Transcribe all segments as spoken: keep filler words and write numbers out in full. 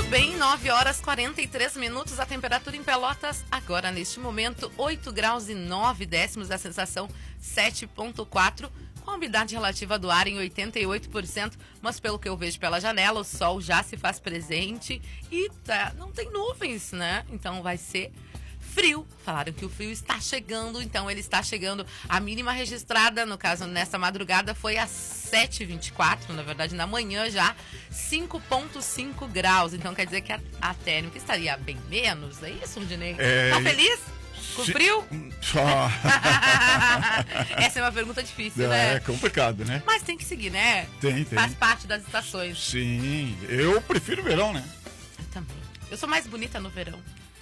bem, nove horas e quarenta e três minutos, a temperatura em Pelotas, agora neste momento, oito graus e nove décimos, a sensação sete vírgula quatro, com a umidade relativa do ar em oitenta e oito por cento, mas pelo que eu vejo pela janela, o sol já se faz presente e tá, não tem nuvens, né? Então vai ser frio. Falaram que o frio está chegando, então ele está chegando. A mínima registrada, no caso, nessa madrugada, foi às sete e vinte e quatro, na verdade, na manhã já, cinco vírgula cinco graus. Então quer dizer que a, a térmica estaria bem menos, é isso, Rudinei? É... Tá feliz? Com Se... frio? Só. Essa é uma pergunta difícil, é, né? É complicado, né? Mas tem que seguir, né? Tem, tem. Faz parte das estações. Sim, eu prefiro o verão, né? Eu também. Eu sou mais bonita no verão.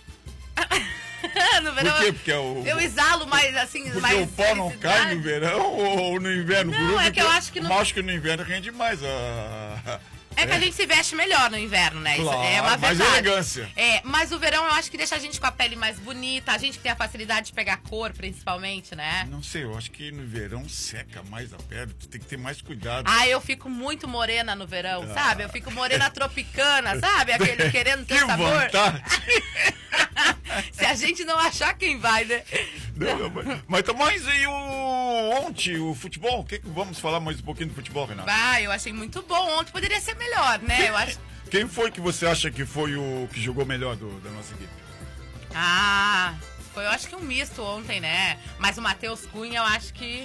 No verão, por quê? Porque o, eu exalo mais, assim, porque mais o pó não cai no verão ou no inverno? Não, é que eu acho que no... Eu acho que no inverno rende mais a... É que a gente se veste melhor no inverno, né? Claro, Isso é uma mais verdade. elegância. É, mas o verão eu acho que deixa a gente com a pele mais bonita, a gente que tem a facilidade de pegar cor, principalmente, né? Não sei, eu acho que no verão seca mais a pele, tu tem que ter mais cuidado. Ah, eu fico muito morena no verão, ah. sabe? Eu fico morena tropicana, sabe? Aquele querendo ter que sabor. Vontade. Se a gente não achar, quem vai, né? Não, não, mas, mas, mas e o ontem, o futebol? O que, que vamos falar mais um pouquinho do futebol, Renato? Ah, eu achei muito bom. Ontem poderia ser melhor, né? Quem, eu acho... quem foi que você acha que foi o que jogou melhor do, da nossa equipe? Ah, foi eu acho que um misto ontem, né? Mas o Matheus Cunha, eu acho que...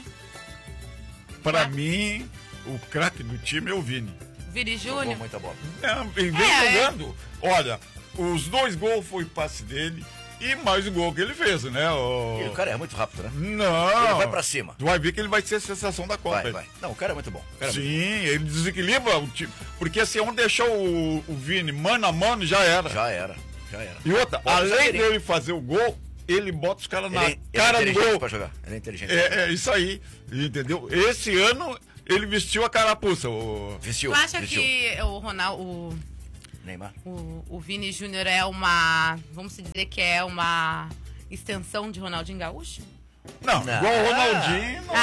Para ah. mim, o craque do time é o Vini. Vini Júnior. Muita bola. É, ele vem é, jogando. É. Olha, os dois gols foi passe dele. E mais o gol que ele fez, né? O, e o cara é muito rápido, né? Não. Ele vai pra cima. Tu vai ver que ele vai ser a sensação da Copa. Vai, vai. Não, o cara é muito bom. É Sim, muito bom. ele desequilibra o time. Porque se onde deixou o, o Vini mano a mano, já era. Já era, já era. E outra, Pode além dele fazer o gol, ele bota os caras na ele, cara ele é do gol. pra jogar. Ele é inteligente. É, é isso aí, entendeu? Esse ano ele vestiu a carapuça. O... Vestiu. Tu acha vestiu. que o Ronaldo... O... Neymar? O, o Vini Júnior é uma... Vamos dizer que é uma... extensão de Ronaldinho Gaúcho? Não, não. igual o Ronaldinho. Não.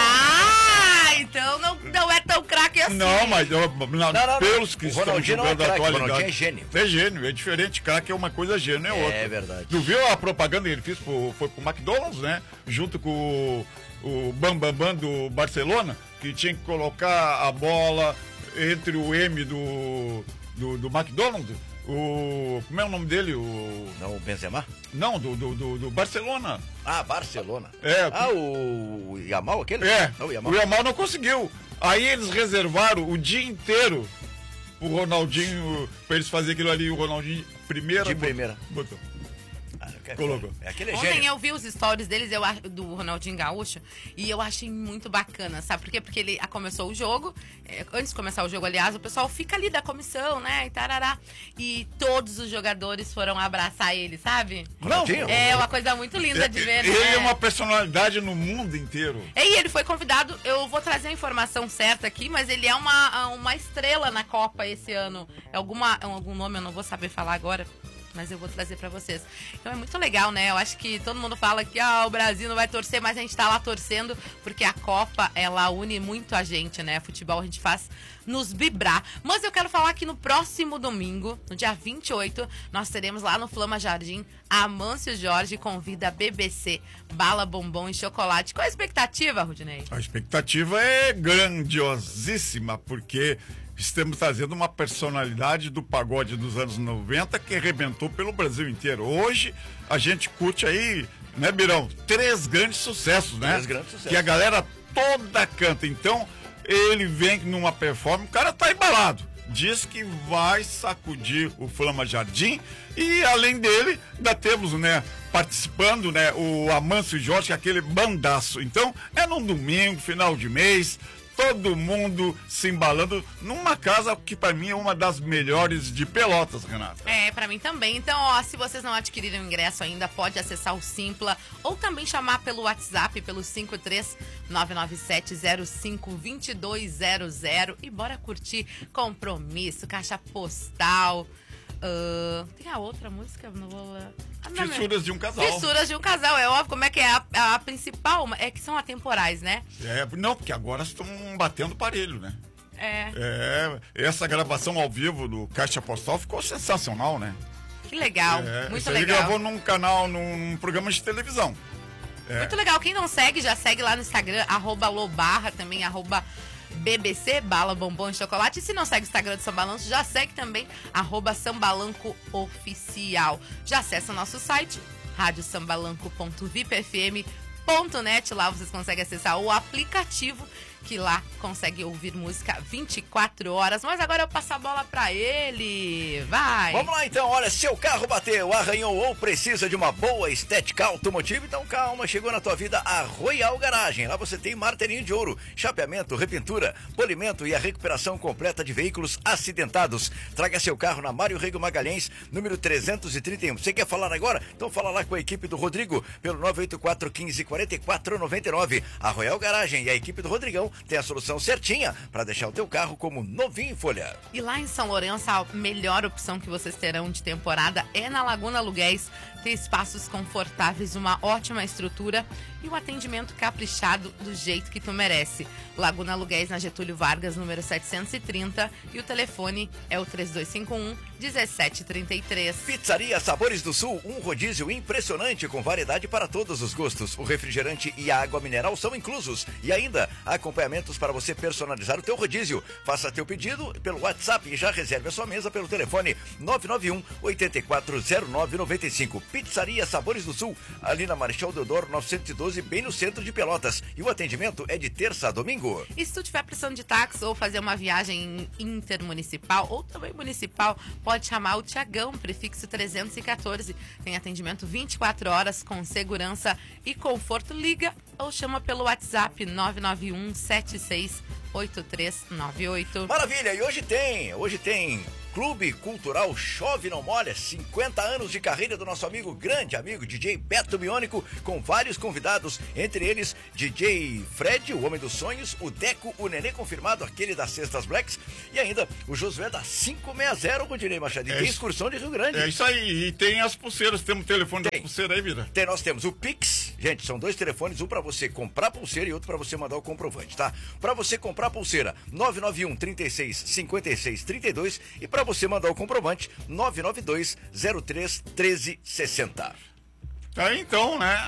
Ah, então não, não é tão craque assim. Não, mas eu, não, não, não, pelos que o estão Ronaldinho jogando não é a craque, o atualidade. Ronaldinho é gênio. É gênio, é diferente. Craque é uma coisa, gênio é outra. É verdade. Tu viu a propaganda que ele fez pro, foi pro McDonald's, né? Junto com o, o Bam Bam Bam do Barcelona, que tinha que colocar a bola entre o M do, do, do McDonald's. O. Como é o nome dele? O. Não, o Benzema? Não, do, do, do, do Barcelona. Ah, Barcelona. É. Ah, o Yamal, aquele? É. Não, o Yamal. O Yamal não conseguiu. Aí eles reservaram o dia inteiro o Ronaldinho, pra eles fazerem aquilo ali, o Ronaldinho, primeira. De primeira. Botou. Ah, quer Colocou. É aquele é Ontem gênio. eu vi os stories deles, eu, ach- do Ronaldinho Gaúcho, e eu achei muito bacana, sabe por quê? Porque ele ah, começou o jogo, eh, antes de começar o jogo, aliás, o pessoal fica ali da comissão, né, e tarará, e todos os jogadores foram abraçar ele, sabe? Ronaldinho? É uma coisa muito linda de ver, Ele né? é uma personalidade no mundo inteiro. E ele foi convidado, eu vou trazer a informação certa aqui, mas ele é uma, uma estrela na Copa esse ano. É alguma, é algum nome, eu não vou saber falar agora, mas eu vou trazer pra vocês. Então é muito legal, né? Eu acho que todo mundo fala que ah, o Brasil não vai torcer, mas a gente tá lá torcendo, porque a Copa, ela une muito a gente, né? Futebol a gente faz nos vibrar. Mas eu quero falar que no próximo domingo, no dia vinte e oito, nós teremos lá no Flama Jardim, a Amâncio Jorge convida a B B C, bala, bombom e chocolate. Qual a expectativa, Rudinei? A expectativa é grandiosíssima, porque estamos trazendo uma personalidade do pagode dos anos noventa que arrebentou pelo Brasil inteiro. Hoje a gente curte aí, né, Birão? Três grandes sucessos, né? Três grandes sucessos. Que a galera toda canta. Então, ele vem numa performance, o cara tá embalado. Diz que vai sacudir o Flama Jardim e, além dele, ainda temos, né, participando, né, o Amâncio Jorge, que é aquele bandaço. Então, é num domingo, final de mês, todo mundo se embalando numa casa que pra mim é uma das melhores de Pelotas, Renata. É, pra mim também. Então, ó, se vocês não adquiriram o ingresso ainda, pode acessar o Simpla ou também chamar pelo WhatsApp, pelo cinco três nove nove sete zero cinco dois dois zero zero e bora curtir Compromisso, Caixa Postal. Uh, tem a outra música? Não vou... Ah, não, Fissuras de um casal. Fissuras de um casal, é óbvio. Como é que é a, a, a principal? É que são atemporais, né? É, não, porque agora estão batendo parelho, né? É. É, essa gravação ao vivo do Caixa Postal ficou sensacional, né? Que legal, É, muito isso aí legal. gravou num canal, num, num programa de televisão. É. Muito legal. Quem não segue, já segue lá no Instagram, arroba lobarra, também arroba B B C, Bala, Bombom e Chocolate. E se não segue o Instagram do Sambalanço, já segue também, arroba Sambalanco Oficial. Já acessa o nosso site, rádio sambalanco ponto vip f m ponto net. Lá vocês conseguem acessar o aplicativo, que lá consegue ouvir música vinte e quatro horas. Mas agora eu passo a bola pra ele. Vai! Vamos lá então, olha, seu carro bateu, arranhou ou precisa de uma boa estética automotiva, então calma, chegou na tua vida a Royal Garagem. Lá você tem martelinho de ouro, chapeamento, repintura, polimento e a recuperação completa de veículos acidentados. Traga seu carro na Mário Rego Magalhães, número trezentos e trinta e um. Você quer falar agora? Então fala lá com a equipe do Rodrigo, pelo nove oito quatro, um cinco, quatro quatro nove nove. A Royal Garagem e a equipe do Rodrigão tem a solução certinha para deixar o teu carro como novinho em folha. E lá em São Lourenço, a melhor opção que vocês terão de temporada é na Laguna Aluguéis. Tem espaços confortáveis, uma ótima estrutura e um atendimento caprichado do jeito que tu merece. Laguna Aluguéis na Getúlio Vargas, número setecentos e trinta, e o telefone é o três dois cinco um, um sete três três. Pizzaria Sabores do Sul, um rodízio impressionante com variedade para todos os gostos. O refrigerante e a água mineral são inclusos. E ainda, acompanhamentos para você personalizar o teu rodízio. Faça teu pedido pelo WhatsApp e já reserve a sua mesa pelo telefone nove nove um, oito quatro zero nove nove cinco. Pizzaria Sabores do Sul, ali na Marechal Deodoro novecentos e doze, bem no centro de Pelotas. E o atendimento é de terça a domingo. E se tu tiver precisando de táxi ou fazer uma viagem intermunicipal ou também municipal, pode chamar o Tiagão, prefixo trezentos e quatorze. Tem atendimento vinte e quatro horas com segurança e conforto. Liga ou chama pelo WhatsApp nove nove um, sete seis oito três nove oito. Maravilha, e hoje tem, hoje tem Clube Cultural Chove Não Molha, cinquenta anos de carreira do nosso amigo, grande amigo, D J Beto Biônico, com vários convidados, entre eles D J Fred, o Homem dos Sonhos, o Deco, o Nenê confirmado, aquele das Cestas Blacks, e ainda o Josué da quinhentos e sessenta, com o Direi Machado, e É tem isso. excursão de Rio Grande. É isso aí, e tem as pulseiras, temos o telefone Tem. da pulseira aí, Vira. Tem, nós temos o Pix, gente, são dois telefones, um para você comprar pulseira e outro para você mandar o comprovante, tá? Para você comprar pulseira, nove nove um, trinta e seis, cinquenta e seis, trinta e dois, e para você mandar o comprovante, nove nove dois, zero três, treze sessenta. Tá, então, né?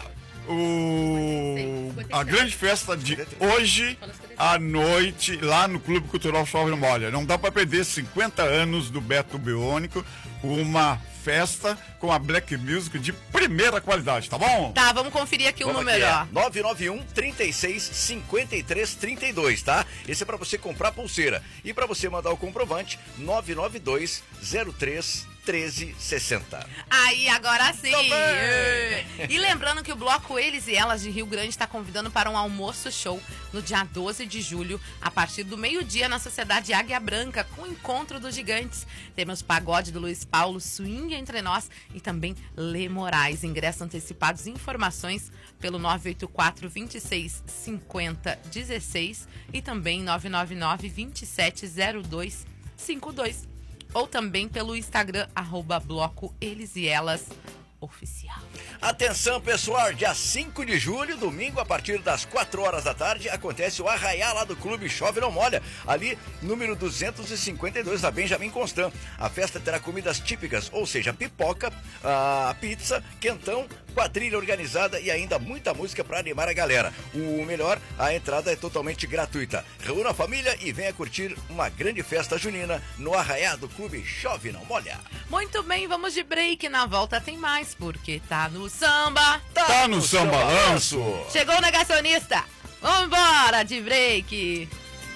O... A grande festa de hoje à noite, lá no Clube Cultural Chove Não Molha. Não dá para perder cinquenta anos do Beto Biônico, uma festa com a Black Music de primeira qualidade, tá bom? Tá, vamos conferir aqui o Vamos número, aqui, ó. é nove nove um, trinta e seis, cinquenta e três, trinta e dois, tá? Esse é para você comprar pulseira. E para você mandar o comprovante, nove nove dois, zero três, treze sessenta. Aí, agora sim! Tô bem. Ê. E lembrando que o Bloco Eles e Elas de Rio Grande está convidando para um almoço show no dia doze de julho, a partir do meio-dia, na Sociedade Águia Branca, com o Encontro dos Gigantes. Temos pagode do Luiz Paulo, Swing Entre Nós e também Lê Moraes. Ingressos antecipados e informações pelo nove oito quatro, vinte e seis, cinquenta, dezesseis e também nove nove nove, vinte e sete, zero dois cinco dois. Ou também pelo Instagram, arroba Bloco Eles e Elas Oficial. Atenção, pessoal, dia cinco de julho, domingo, a partir das quatro horas da tarde, acontece o arraiá lá do Clube Chove Não Molha, ali, número duzentos e cinquenta e dois, da Benjamin Constant. A festa terá comidas típicas, ou seja, pipoca, a pizza, quentão, quadrilha organizada e ainda muita música para animar a galera. O melhor, a entrada é totalmente gratuita. Reúna a família e venha curtir uma grande festa junina no arraiá do Clube Chove Não Molha. Muito bem, vamos de break. Na volta tem mais, porque tá no samba. Tá no Sambalanço. Chegou o negacionista. Vambora de break.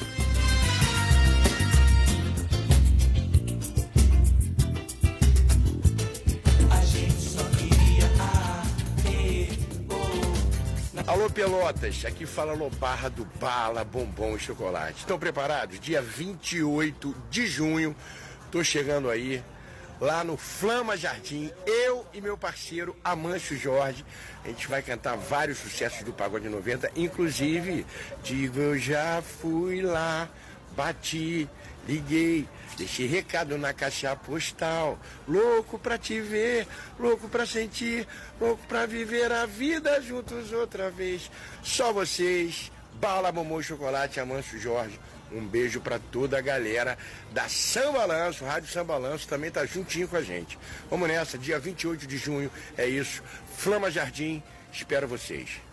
Alô Pelotas, aqui fala Lobarra do Bala, Bombom e Chocolate. Estão preparados? Dia vinte e oito de junho, tô chegando aí, lá no Flama Jardim, eu e meu parceiro Amancio Jorge. A gente vai cantar vários sucessos do Pagode noventa, inclusive Digo Eu Já Fui Lá, Bati, Liguei, deixei recado na caixa postal. Louco pra te ver, louco pra sentir, louco pra viver a vida juntos outra vez. Só vocês, Bala, Bombom e Chocolate, Amancio Jorge, Um beijo para toda a galera da São Balanço, Rádio São Balanço também tá juntinho com a gente. Vamos nessa, dia vinte e oito de junho, é isso. Flama Jardim, espero vocês.